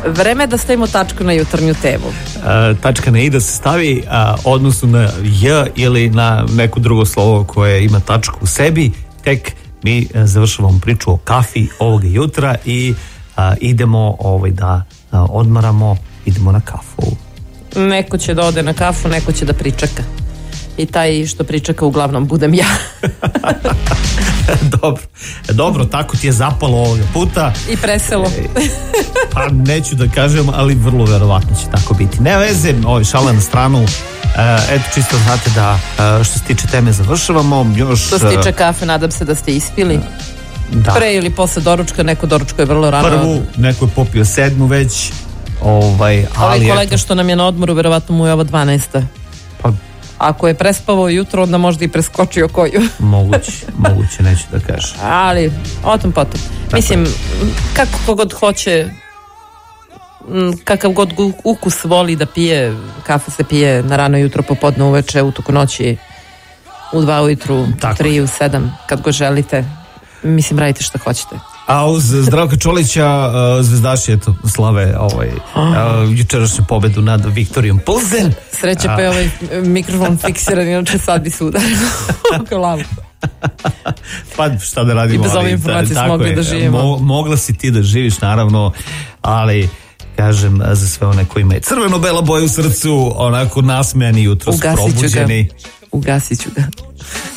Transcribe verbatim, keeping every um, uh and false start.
Vreme da stavimo tačku na jutarnju temu. Uh, tačka na i da se stavi, uh, odnosno na j ili na neko drugo slovo koje ima tačku u sebi. Tek mi uh, završavamo priču o kafi ovoga jutra i uh, idemo ovaj, da uh, odmaramo, idemo na kafu. Neko će da ode na kafu, neko će da pričeka. I taj što pričeka uglavnom budem ja. Dobro, dobro, tako ti je zapalo ovoga puta. I preselo. Pa neću da kažem, ali vrlo verovatno će tako biti. Ne veze, ovaj, šala na stranu. Eto, čisto znate da što se tiče teme završavamo. Još, što se tiče kafe, nadam se da ste ispili. Da. Pre ili posle doručka, neko doručko je vrlo rano. Prvu, neko je popio sedmu već. Ovaj, ali ovaj kolega eto, što nam je na odmoru, verovatno mu je ovo dvanaesta. Pa ako je prespavao jutro, onda možda i preskočio koju. Moguće, moguće, neću da kažem. Ali, o tom potom. Tako Mislim, je. Kako kogod hoće, kakav god ukus voli da pije, kafa se pije na rano jutro, popodne, uveče, u toku noći, u dva ujutru, u tri, u sedam, kad god želite. Mislim, radite što hoćete. A uz Zdravka Čolića uh, zvezdaši eto slave ovaj uh, jučerašnju pobedu nad Viktorijom Plzen. Sreće pa je ovaj mikrofon fiksiran, inače sad bi se udario u glavu. Pa šta da radimo? I bez ove informacije smo mogli da živimo. Mo, mogla si ti da živiš naravno, ali kažem za sve one koji imaju crveno-bela boja u srcu, onako nasmejani jutros, probuđeni. Ugasit ću ga.